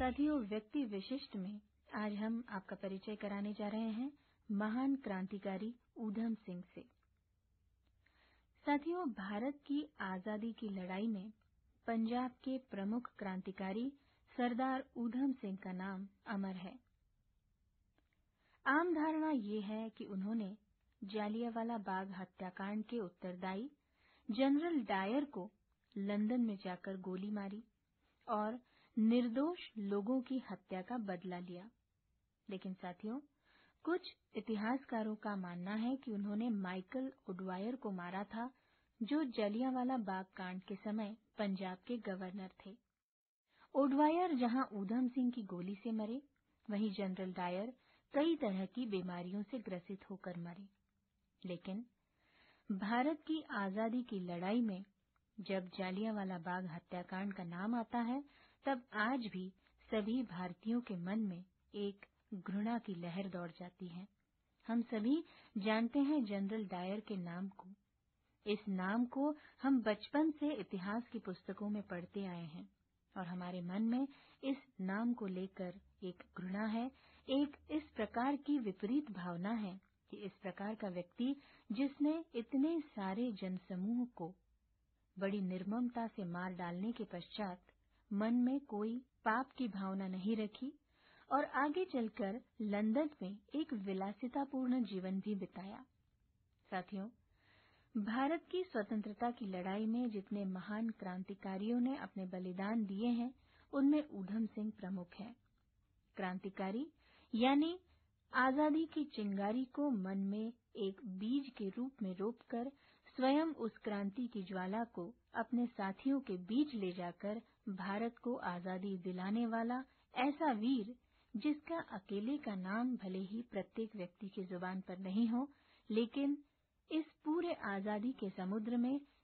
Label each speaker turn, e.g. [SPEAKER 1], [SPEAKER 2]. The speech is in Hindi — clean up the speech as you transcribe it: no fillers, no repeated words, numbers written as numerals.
[SPEAKER 1] साथियों, व्यक्ति विशिष्ट में आज हम आपका परिचय कराने जा रहे हैं महान क्रांतिकारी ऊधम सिंह से। साथियों, भारत की आजादी की लड़ाई में पंजाब के प्रमुख क्रांतिकारी सरदार ऊधम सिंह का नाम अमर है। आम धारणा ये है कि उन्होंने जालियांवाला बाग हत्याकांड के उत्तरदायी जनरल डायर को लंदन में जाकर गोली मारी और निर्दोष लोगों की हत्या का बदला लिया। लेकिन साथियों, कुछ इतिहासकारों का मानना है कि उन्होंने माइकल ओडवायर को मारा था, जो जालियांवाला बाग कांड के समय पंजाब के गवर्नर थे। ओडवायर जहां ऊधम सिंह की गोली से मरे, वहीं जनरल डायर कई तरह की बीमारियों से ग्रसित होकर मरे। लेकिन भारत की आजादी की लड़ाई में जब जालियांवाला बाग हत्याकांड का नाम आता है, तब आज भी सभी भारतीयों के मन में एक घृणा की लहर दौड़ जाती है। हम सभी जानते हैं जनरल डायर के नाम को। इस नाम को हम बचपन से इतिहास की पुस्तकों में पढ़ते आए हैं और हमारे मन में इस नाम को लेकर एक घृणा है, एक इस प्रकार की विपरीत भावना है कि इस प्रकार का व्यक्ति जिसने इतने सारे जनसमूह को बड़ी निर्ममता से मार डालने के पश्चात मन में कोई पाप की भावना नहीं रखी और आगे चलकर लंदन में एक विलासितापूर्ण जीवन भी बिताया। साथियों, भारत की स्वतंत्रता की लड़ाई में जितने महान क्रांतिकारियों ने अपने बलिदान दिए हैं, उनमें ऊधम सिंह प्रमुख हैं। क्रांतिकारी यानी आजादी की चिंगारी को मन में एक बीज के रूप में रोपकर स्वयं उस क्रांति की ज्वाला को अपने साथियों के बीच ले जाकर भारत को आजादी दिलाने वाला ऐसा वीर, जिसका अकेले का नाम भले ही प्रत्येक व्यक्ति की जुबान पर नहीं हो, लेकिन इस पूरे आजादी के समुद्र में